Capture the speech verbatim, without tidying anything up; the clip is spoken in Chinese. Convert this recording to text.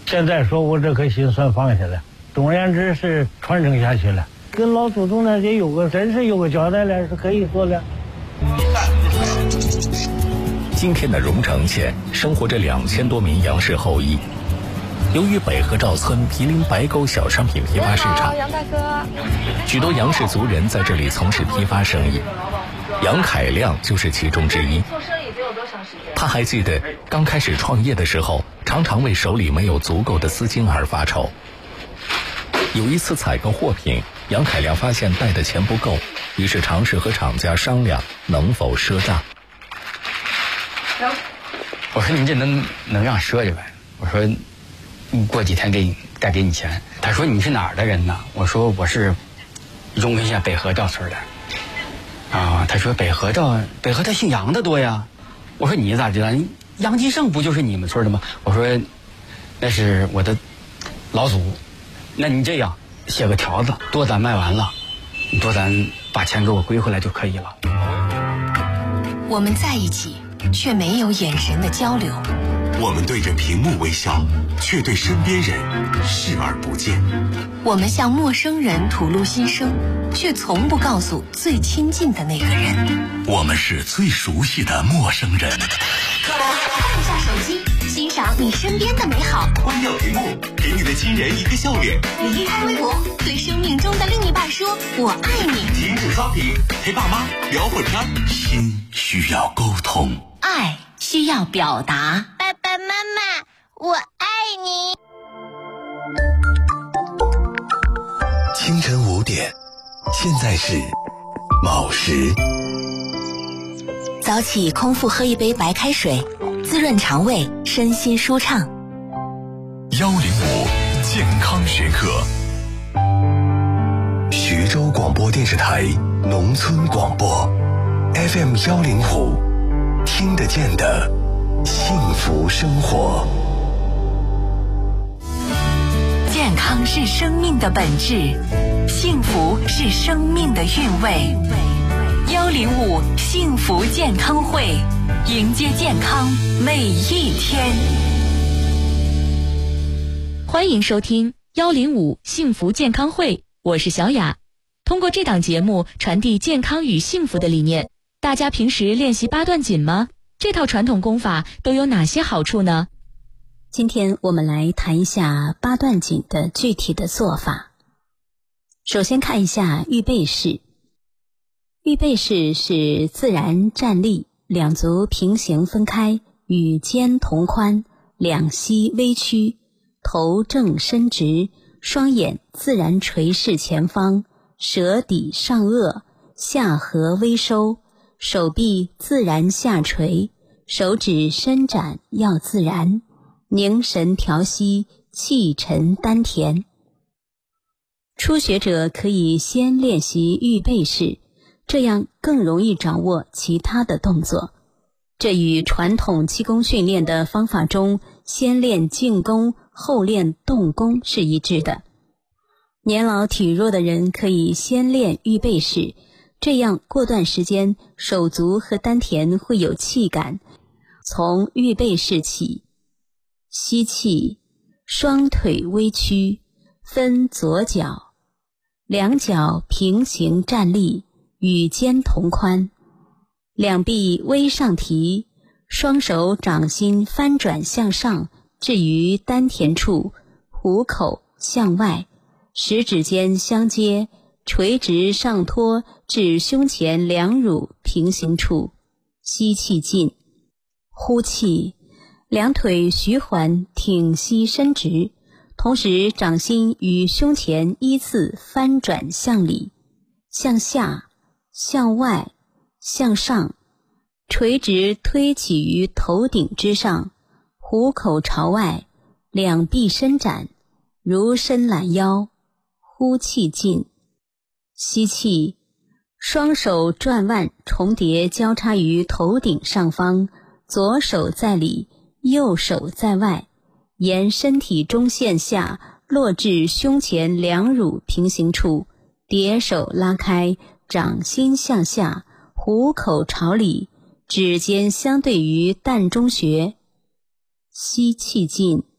现在说我这颗心算放下了，总而言之是传承下去了，跟老祖宗呢也有个真是有个交代了，是可以说了。 今天的荣城县生活着两千多名杨氏后裔。由于北河赵村毗邻白沟小商品批发市场， 杨大哥， 许多杨氏族人在这里从事批发生意，杨凯亮就是其中之一。 做生意得有多长时间？ 他还记得刚开始创业的时候，常常为手里没有足够的资金而发愁。有一次采购货品，杨凯亮发现带的钱不够，于是尝试和厂家商量能否赊账。 我说你这能能让赊着呗？我说过几天给你再给你钱。他说你是哪儿的人呢？我说我是荣根县北河赵村的。啊，他说北河赵北河他姓杨的多呀。我说你咋知道？杨继盛不就是你们村的吗？我说那是我的老祖。那你这样写个条子，多咱卖完了，多咱把钱给我归回来就可以了。 我们在一起，却没有眼神的交流。 我们对着屏幕微笑，却对身边人视而不见。 我们向陌生人吐露心声，却从不告诉最亲近的那个人。 我们是最熟悉的陌生人。 看一下手机，欣赏你身边的美好。 关掉屏幕，给你的亲人一个笑脸。 离开微博，对生命中的另一半说我爱你。 停止刷屏，陪爸妈聊会儿天。心需要沟通， 爱需要表达。 爸爸妈妈，我爱你。 清晨五点，现在是卯时。 早起空腹喝一杯白开水，滋润肠胃，身心舒畅。 幺零五健康学课，徐州广播电视台农村广播 F M 幺零五，听得见的幸福生活。 健康是生命的本质，幸福是生命的韵味。幺零五幸福健康会，迎接健康每一天。 欢迎收听幺零五幸福健康会，我是小雅。通过这档节目传递健康与幸福的理念。大家平时练习八段锦吗？这套传统功法都有哪些好处呢？ 今天我们来谈一下八段锦的具体的做法。首先看一下预备式。预备式是自然站立，两足平行分开，与肩同宽，两膝微屈，头正伸直，双眼自然垂视前方，舌抵上颚，下颌微收，手臂自然下垂，手指伸展要自然，凝神调息，气沉丹田。初学者可以先练习预备式，这样更容易掌握其他的动作。这与传统气功训练的方法中先练静功后练动功是一致的。年老体弱的人可以先练预备式，这样过段时间手足和丹田会有气感。从预备式起，吸气，双腿微屈，分左脚，两脚平行站立，与肩同宽，两臂微上提，双手掌心翻转向上，置于丹田处，虎口向外，食指尖相接，垂直上托至胸前两乳平行处。吸气进，呼气，两腿徐缓挺膝伸直，同时掌心与胸前依次翻转向里，向下，向外，向上，垂直推起于头顶之上，虎口朝外，两臂伸展，如伸懒腰。呼气进，吸气，双手转腕重叠交叉于头顶上方，左手在里，右手在外，沿身体中线下落至胸前两乳平行处，叠手拉开，掌心向下，虎口朝里，指尖相对于膻中穴。吸气进，